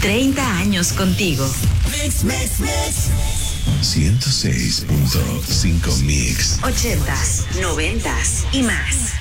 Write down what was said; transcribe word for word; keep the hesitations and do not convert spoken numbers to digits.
treinta años contigo. Mix, mix, mix. ciento seis punto cinco Mix. ochentas, noventas y más.